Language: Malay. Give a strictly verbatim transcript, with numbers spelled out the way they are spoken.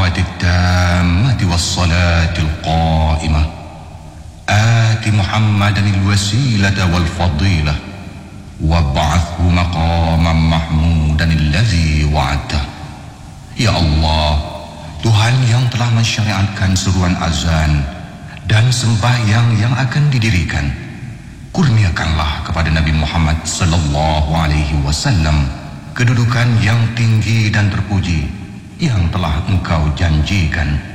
الدعوة التامة والصلاة القائمة آت محمدا الوسيلة والفضيلة وابعثه مقاما محمودا الذي وعدته. Ya Allah, Tuhan yang telah mensyariatkan seruan azan dan sembahyang yang akan didirikan, kurniakanlah kepada Nabi Muhammad sallallahu alaihi wasallam kedudukan yang tinggi dan terpuji yang telah Engkau janjikan